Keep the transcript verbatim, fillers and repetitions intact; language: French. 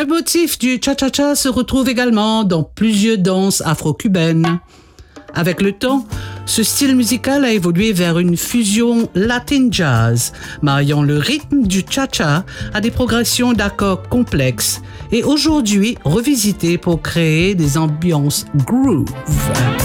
Le motif du cha-cha-cha se retrouve également dans plusieurs danses afro-cubaines. Avec le temps, ce style musical a évolué vers une fusion latin jazz, mariant le rythme du cha-cha à des progressions d'accords complexes et aujourd'hui revisité pour créer des ambiances groove.